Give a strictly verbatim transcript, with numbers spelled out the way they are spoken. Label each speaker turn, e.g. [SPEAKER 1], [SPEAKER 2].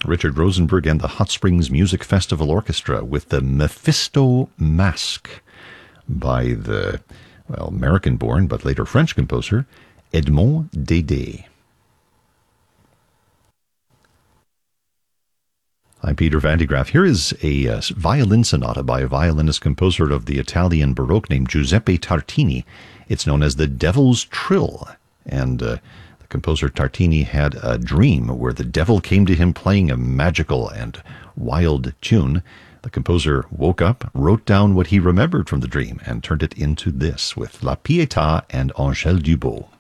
[SPEAKER 1] Richard Rosenberg and the Hot Springs Music Festival Orchestra with the Mephisto Masque by the, well, American-born but later French composer Edmond Dédé. I'm Peter Van de Graaff. Here is a uh, violin sonata by a violinist composer of the Italian Baroque named Giuseppe Tartini. It's known as the Devil's Trill, and uh, the composer Tartini had a dream where the devil came to him playing a magical and wild tune. The composer woke up, wrote down what he remembered from the dream, and turned it into this with La Pietà and Angèle Dubot.